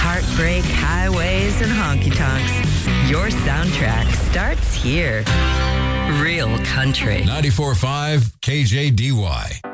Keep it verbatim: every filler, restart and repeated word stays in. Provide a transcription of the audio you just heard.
heartbreak, highways, and honky-tonks. Your soundtrack starts here. Real country. ninety-four point five K J D Y.